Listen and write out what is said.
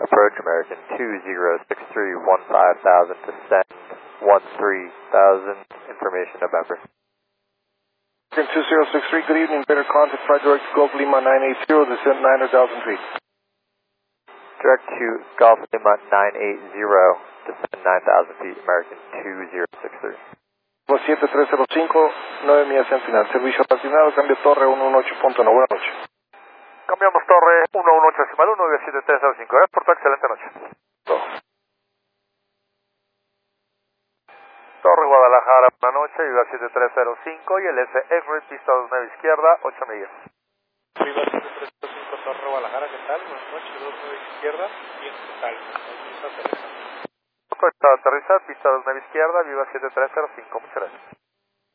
Approach American 2063, 15,000 to send 13,000, information November. American 2063, good evening, better contact, flight direct to Golf Lima 980, descend 900,000 feet. Direct to Golf Lima 980, descend 9,000 feet, American 2063. 7305, 9 millas en final. Servicio asignado, cambio torre 118.1. Buenas noches. Cambiamos torre 118.1, vía 7305. Aeropuerto, excelente noche. Torre Guadalajara, buena noche, vía 7305 y el S-Everett, pista 29 izquierda, 8 millas. Viva 7305, Torre Guadalajara, ¿qué tal? Buenas noches, 29 izquierda, bien, ¿qué tal? Aterriza. Aterriza, pista 29 izquierda, viva 7305, muchas gracias.